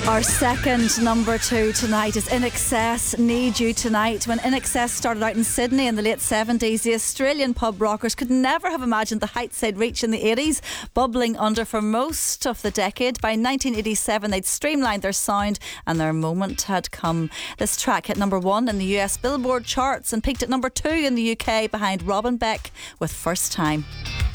Our second number two tonight is INXS, Need You Tonight. When INXS started out in Sydney in the late 70s, the Australian pub rockers could never have imagined the heights they'd reach in the 80s, bubbling under for most of the decade. By 1987, they'd streamlined their sound and their moment had come. This track hit number 1 in the US Billboard charts and peaked at number 2 in the UK behind Robin Beck with First Time.